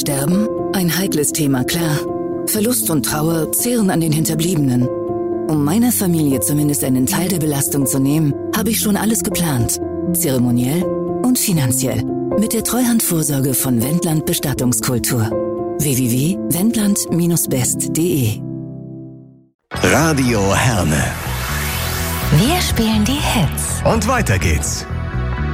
Sterben? Ein heikles Thema, klar. Verlust und Trauer zehren an den Hinterbliebenen. Um meiner Familie zumindest einen Teil der Belastung zu nehmen, habe ich schon alles geplant. Zeremoniell und finanziell. Mit der Treuhandvorsorge von Wendland Bestattungskultur. www.wendland-best.de. Radio Herne. Wir spielen die Hits. Und weiter geht's.